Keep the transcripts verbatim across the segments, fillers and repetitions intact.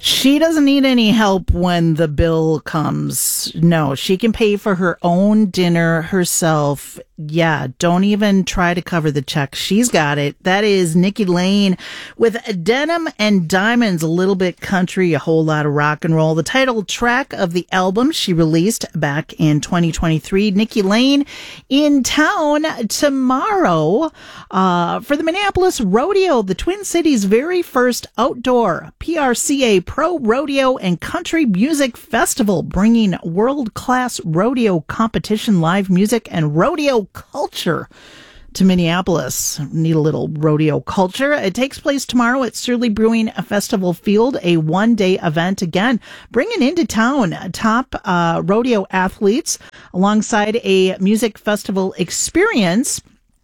She doesn't need any help when the bill comes. No, she can pay for her own dinner herself. Yeah, don't even try to cover the check. She's got it. That is Nikki Lane with Denim and Diamonds, a little bit country, a whole lot of rock and roll. The title track of the album she released back in twenty twenty-three. Nikki Lane in town tomorrow uh, for the Minneapolis Rodeo, the Twin Cities' very first outdoor P R C A Pro Rodeo and Country Music Festival, bringing world-class rodeo competition, live music, and rodeo culture to Minneapolis. Need a little rodeo culture. It takes place tomorrow at Surly Brewing Festival Field, a one-day event. Again, bringing into town top uh, rodeo athletes alongside a music festival experience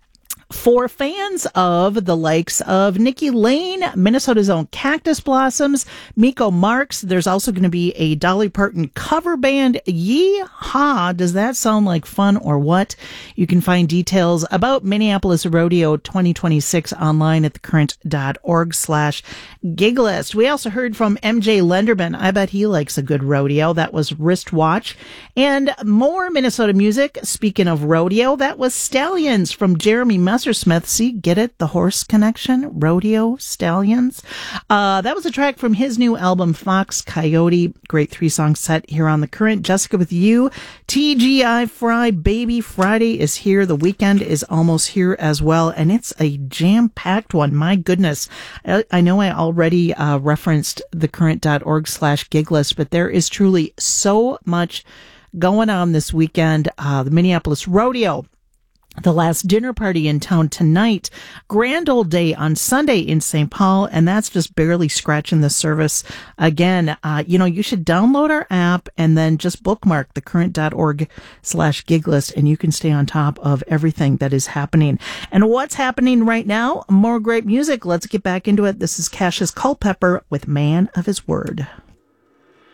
for fans of the likes of Nikki Lane, Minnesota's own Cactus Blossoms, Miko Marks. There's also going to be a Dolly Parton cover band. Yee-haw! Does that sound like fun or what? You can find details about Minneapolis Rodeo twenty twenty-six online at thecurrent.org slash gig list. We also heard from M J Lenderman. I bet he likes a good rodeo. That was Wristwatch. And more Minnesota music. Speaking of rodeo, that was Stallions from Jeremy Messersmith. See, get it? The horse connection? Rodeo Stallions. Uh, that was a track from his new album, Fox Coyote. Great three-song set here on The Current. Jessica with you. T G I Fry, baby. Friday is here. The weekend is almost here as well. And it's a jam-packed one. My goodness. I, I know I already uh, referenced thecurrent.org slash gig list, but there is truly so much going on this weekend. Uh, the Minneapolis Rodeo, the last dinner party in town tonight, grand old day on Sunday in Saint Paul, and that's just barely scratching the surface. Again, uh, you know, you should download our app and then just bookmark thecurrent.org slash gig list, and you can stay on top of everything that is happening. And what's happening right now? More great music. Let's get back into it. This is Cassius Culpepper with Man of His Word.